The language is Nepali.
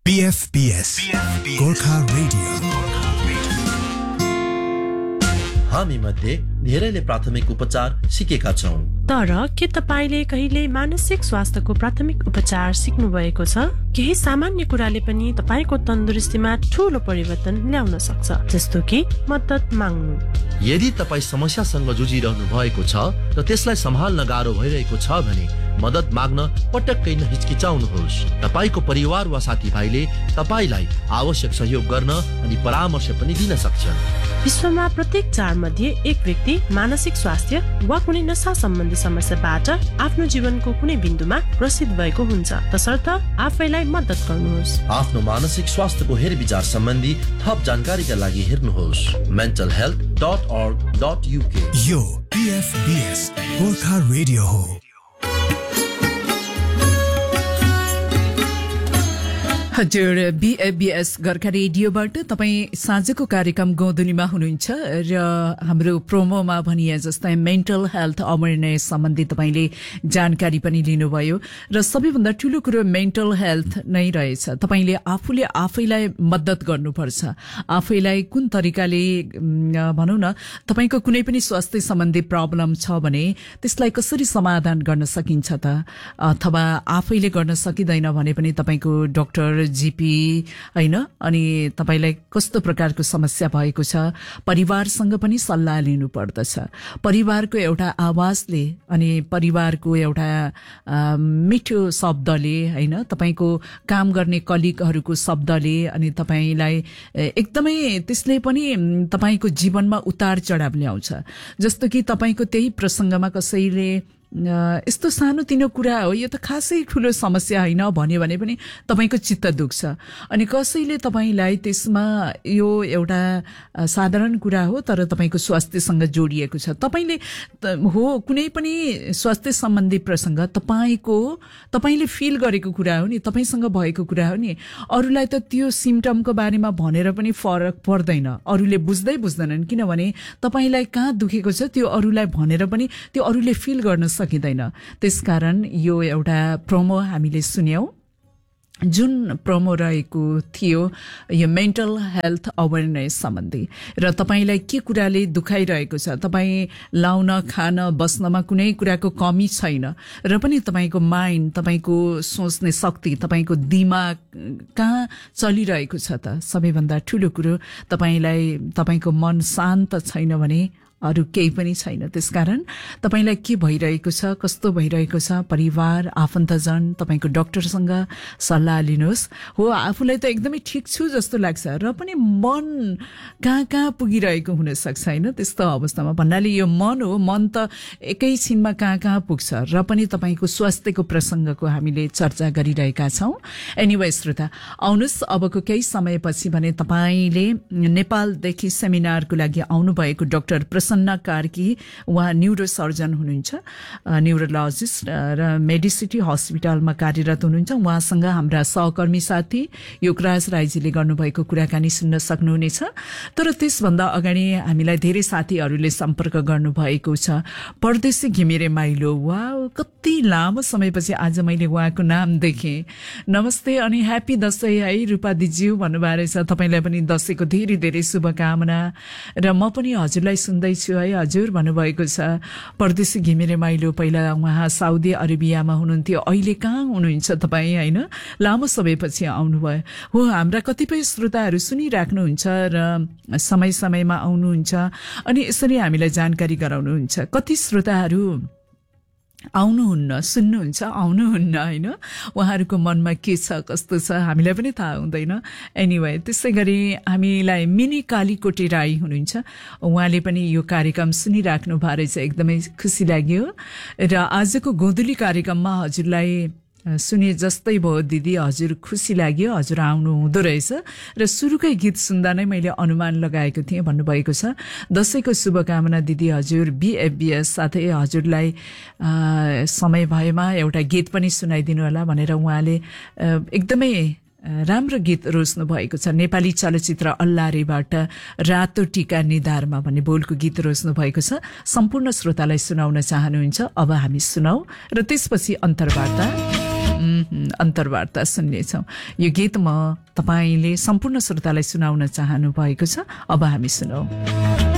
PFBS Gorkha radio. हामी मध्ये धेरैले प्राथमिक उपचार सिकेका छौं, तर के तपाईले कहिले मानसिक स्वास्थ्यको प्राथमिक उपचार सिक्नु भएको छ? केही सामान्य कुराले पनि तपाईको तन्दुरुस्तीमा ठूलो परिवर्तन ल्याउन सक्छ, जस्तो कि मद्दत माग्नु। यदि तपाई समस्यासँग जुझिरहनु भएको छ र त्यसलाई सम्हाल्न गाह्रो भइरहेको छ भने मद्दत माग्न पटक्कै नहिचकिचाउनुहोस्। तपाईको परिवार वा साथीभाइले तपाईलाई आवश्यक सहयोग गर्न अनि परामर्श पनि दिन सक्छन्। विश्वमा प्रत्येक 4 मध्ये एक व्यक्ति मानसिक स्वास्थ्य वा कुनै नशा सम्बन्धी समस्याबाट आफ्नो जीवनको कुनै बिन्दुमा ग्रसित भएको हुन्छ, तसर्थ आफैलाई मद्दत गर्नुहोस्। आफ्नो मानसिक स्वास्थ्यको हेरविचार सम्बन्धी थप जानकारीका लागि हेर्नुहोस् mentalhealth.org.uk। यो PFBS गोर्खा रेडियो हो। हजुर, BFBS गोर्खा रेडियोबाट तपाईँ साँझको कार्यक्रम गोधुलीमा हुनुहुन्छ र हाम्रो प्रोमोमा भनिए जस्तै मेन्टल हेल्थ अवेरनेस सम्बन्धी तपाईँले जानकारी पनि लिनुभयो र सबैभन्दा ठूलो कुरो मेन्टल हेल्थ नै रहेछ। तपाईँले आफूले आफैलाई मद्दत गर्नुपर्छ। आफैलाई कुन तरिकाले भनौँ न, तपाईँको कुनै पनि स्वास्थ्य सम्बन्धी प्रब्लम छ भने त्यसलाई कसरी समाधान गर्न सकिन्छ त, अथवा आफैले गर्न सकिँदैन भने पनि तपाईँको डाक्टर, जीपी हैन, अनि तपाईलाई कस्तो प्रकारको समस्या भएको छ, परिवारसँग पनि सल्लाह लिनु पर्दछ। परिवारको एउटा आवाजले अनि परिवारको एउटा मिठो शब्दले हैन, तपाईको काम गर्ने कलिगहरूको शब्दले अनि तपाईलाई एकदमै त्यसले पनि तपाईको जीवनमा उतार चढाव ल्याउँछ। जस्तो कि तपाईको त्यही प्रसंगमा कसैले यस्तो सानोतिनो कुरा हो, यो त खासै ठूलो समस्या होइन भन्यो भने पनि तपाईको चित्त दुख्छ, अनि कसैले तपाईलाई त्यसमा यो एउटा साधारण कुरा हो तर तपाईको स्वास्थ्यसँग जोडिएको छ। तपाईले हो कुनै पनि स्वास्थ्य सम्बन्धी प्रसंग तपाईले फिल गरेको कुरा हो नि, तपाईसँग भएको कुरा हो नि। अरूलाई त त्यो सिम्पटमको बारेमा भनेर पनि फरक पर्दैन, अरूले बुझ्दैनन्, किनभने तपाईलाई कहाँ दुखेको छ त्यो अरूलाई भनेर पनि त्यो अरूले फिल गर्न सकिँदैन। त्यसकारण यो एउटा प्रोमो हामीले सुन्यौं, जुन प्रोमो रहेको थियो यो मेन्टल हेल्थ अवेरनेस सम्बन्धी, र तपाईलाई के कुराले दुखाइरहेको छ, तपाईँ लाउन खान बस्नमा कुनै कुराको कमी छैन र पनि तपाईको माइन्ड, तपाईको सोच्ने शक्ति, तपाईको दिमाग कहाँ चलिरहेको छ त, सबैभन्दा ठूलो कुरो तपाईलाई तपाईको मन शान्त छैन भने अरू केही पनि छैन। त्यसकारण तपाईलाई के भइरहेको छ, कस्तो भइरहेको छ, परिवार, आफन्तजन, तपाईको डाक्टरसँग सल्लाह लिनुहोस्। हो, आफूलाई त एकदमै ठिक छु जस्तो लाग्छ र पनि मन कहाँ पुगिरहेको हुन सक्छ हैन। त्यस्तो अवस्थामा भन्नाले यो मन हो, मन त एकैछिनमा कहाँ पुग्छ र पनि तपाईको स्वास्थ्यको प्रसंगको हामीले चर्चा गरिरहेका छौं। एनीवे श्रोता, आउनुस् अबको केही समयपछि भने तपाईले नेपालदेखि सेमिनारको लागि आउनु भएको डाक्टर प्रसन्न कार्की, उहाँ न्यूरो सर्जन हुनुहुन्छ, न्यूरोलोजिस्ट र मेडिसिटी हस्पिटलमा कार्यरत हुनुहुन्छ। उहाँसँग हाम्रा सहकर्मी साथी योगराज राईजीले गर्नुभएको कुराकानी सुन्न सक्नुहुनेछ। तर त्यसभन्दा अगाडि हामीलाई धेरै साथीहरूले सम्पर्क गर्नुभएको छ। परदेशी घिमिरे माइलो, वाउ, कति लामो समयपछि आज मैले उहाँको नाम देखेँ। नमस्ते अनि ह्यापी दशैं है रूपा दिज्यू भन्नुभएको रहेछ। तपाईलाई पनि दशैंको धेरै धेरै शुभकामना, र म पनि हजुरलाई सुन्दै छु है हजुर भन्नुभएको छ। परदेशी घिमिरे माइलो, पहिला उहाँ साउदी अरेबियामा हुनुहुन्थ्यो, अहिले कहाँ हुनुहुन्छ तपाईँ हैन, लामो समयपछि आउनुभयो। हो, हाम्रा कतिपय श्रोताहरू सुनिराख्नुहुन्छ र समय समयमा आउनुहुन्छ अनि यसरी हामीलाई जानकारी गराउनुहुन्छ। कति श्रोताहरू आउनुहुन्न, सुन्नुहुन्छ, आउनुहुन्न हैन, उहाँहरूको मनमा के छ, कस्तो छ, हामीलाई पनि थाहा हुँदैन। एनीवे, त्यसै गरी हामीलाई मिनी कालीकोटे राई हुनुहुन्छ, उहाँले पनि यो कार्यक्रम सुनिराख्नु भएको रहेछ, एकदमै खुसी लाग्यो। र आजको गोधुली कार्यक्रममा हजुरलाई सुने जस्तै भयो दिदी, हजुर खुसी लाग्यो, हजुर आउनु हुँदो रहेछ र सुरुकै गीत सुन्दा नै मैले अनुमान लगाएको थिएँ भन्नुभएको छ। दशैंको शुभकामना दिदी, हजुर BFBS साथै हजुरलाई समय भएमा एउटा गीत पनि सुनाइदिनु होला भनेर उहाँले एकदमै राम्रो गीत रोज्नु भएको छ। नेपाली चलचित्र अल्लारेबाट रातो टीका निधारमा भन्ने बोलको गीत रोज्नु भएको छ। सम्पूर्ण श्रोतालाई सुनाउन चाहनुहुन्छ, अब हामी सुनाऊ र त्यसपछि अन्तर्वार्ता। अन्तर्वार्ता सुन्नेछौँ। यो गीत म तपाईँले सम्पूर्ण श्रोतालाई सुनाउन चाहनु भएको छ। अब हामी सुनौ।